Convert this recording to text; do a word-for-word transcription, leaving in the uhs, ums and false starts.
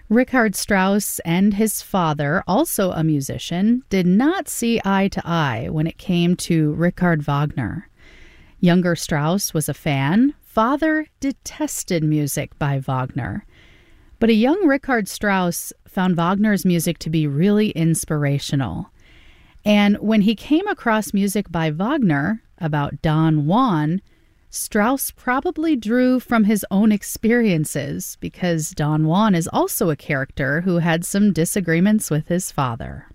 Richard Strauss and his father, also a musician, did not see eye to eye when it came to Richard Wagner. Younger Strauss was a fan. Father detested music by Wagner. But a young Richard Strauss found Wagner's music to be really inspirational. And when he came across music by Wagner about Don Juan, Strauss probably drew from his own experiences because Don Juan is also a character who had some disagreements with his father.